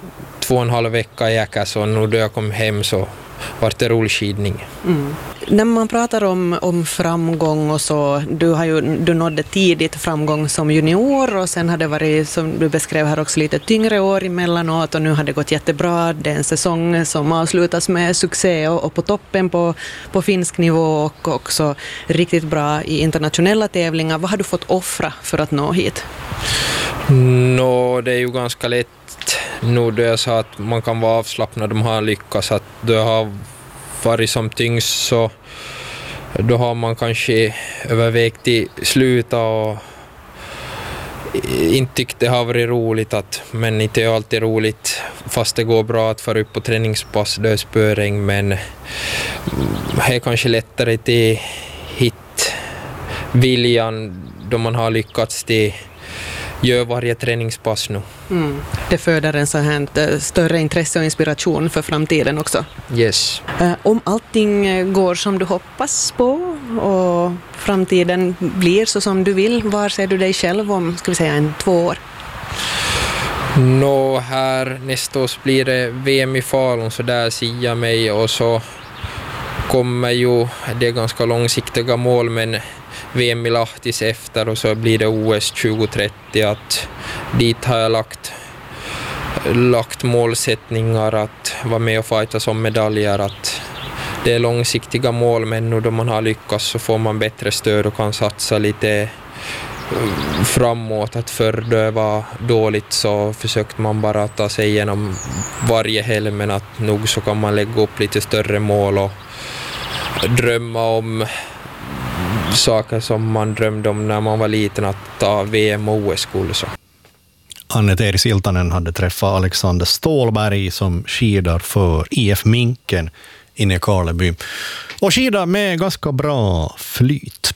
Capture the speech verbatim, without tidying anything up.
två och en halv vecka i Jäkas och nu då jag kom hem så var det rolig skidning. Mm. När man pratar om, om framgång och så, du, har ju, du nådde tidigt framgång som junior och sen har det varit, som du beskrev här också, lite tyngre år emellanåt och nu har det gått jättebra. Det är en säsong som avslutas med succé och, och på toppen på, på finsk nivå och också riktigt bra i internationella tävlingar. Vad har du fått offra för att nå hit? Nå, det är ju ganska lätt nu då jag sa att man kan vara avslappnad om man har lyckats. Att det har varit som tyngst så då har man kanske övervägt i sluta och inte tyckt det har varit roligt. Att, men inte är alltid roligt fast det går bra att fara upp på träningspass, det är spöring, men det är kanske lättare till hit viljan då man har lyckats till gör varje träningspass nu. Mm. Det föder en så här större intresse och inspiration för framtiden också. Yes. Uh, om allting går som du hoppas på och framtiden blir så som du vill, var ser du dig själv om, ska vi säga, en två år? Nå, här nästa år blir det V M i Falun, så där ser jag mig, och så kommer ju det ganska långsiktiga mål, men V M i Lahtis efter och så blir det O S tjugo trettio. Att dit har jag lagt, lagt målsättningar att vara med och fighta som medaljer. Att det är långsiktiga mål, men nu då man har lyckats så får man bättre stöd och kan satsa lite framåt. Att förr det var dåligt så försökte man bara ta sig igenom varje helg, men att nog så kan man lägga upp lite större mål och drömma om saker som man drömde om när man var liten, att ta V M och O S-guld. Anne-Teeri Siltanen hade träffat Alexander Stålberg som skidar för I F Minken inne i Karleby. Och skidar med ganska bra flyt.